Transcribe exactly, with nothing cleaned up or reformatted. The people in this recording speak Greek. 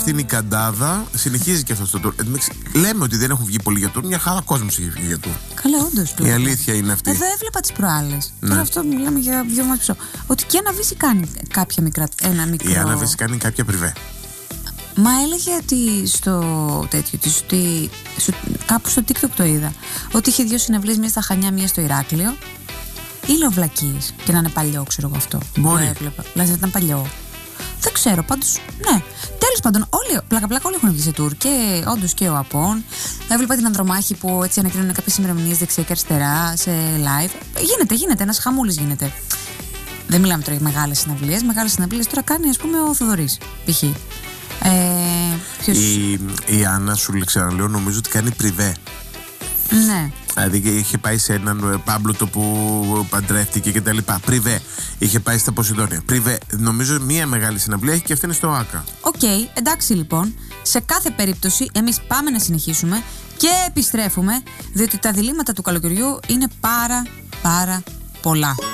Στην Ικαντάδα συνεχίζει και αυτό το tour. Λέμε ότι δεν έχουν βγει πολύ για tour. Μια χαρά κόσμος έχει βγει για tour. Καλά, όντως. Η αλήθεια είναι αυτή. Εδώ έβλεπα τις προάλλες. Ναι. Τώρα αυτό μιλάμε για δύο μήνες πίσω. Ότι και η Άννα Βύση κάνει κάποια μικρά, ένα μικρό. Η Άννα Βύση κάνει κάποια πριβέ. Μα έλεγε ότι στο τέτοιο της, ότι στο, κάπου στο TikTok το είδα, ότι είχε δύο συναυλίες, μία στα Χανιά, μία στο Ηράκλειο. Ή λέω βλακίες και να είναι παλιό, ξέρω εγώ αυτό. Μπορεί. Το έβλεπα. Δηλαδή ήταν παλιό. Δεν ξέρω, πάντως, ναι. Τέλος πάντων, όλοι, πλάκα-πλάκα όλοι έχουν βγει σε tour και όντως και ο Απών. Έβλεπα την Ανδρομάχη που έτσι ανακοίνωνε κάποιες ημερομηνίες δεξιά και αριστερά σε live. Γίνεται, γίνεται, ένας χαμούλης γίνεται. Δεν μιλάμε τώρα για μεγάλες συναυλίες. Μεγάλες συναυλίες τώρα κάνει, ας πούμε, ο Θοδωρής, π.χ. Ε, ποιος... η, η Άννα, σου ξαναλέω, νομίζω ότι κάνει πριβέ. Ναι. Δηλαδή είχε πάει σε έναν Πάμπλο το που παντρεύτηκε και τα λοιπά. Πριβέ. Είχε πάει στα Ποσειδόνια. Πριβέ. Νομίζω μία μεγάλη συναυλία έχει και αυτή είναι στο ΆΚΑ. Οκ, okay, εντάξει λοιπόν. Σε κάθε περίπτωση εμείς πάμε να συνεχίσουμε και επιστρέφουμε, διότι τα διλήμματα του καλοκαιριού είναι πάρα πάρα πολλά.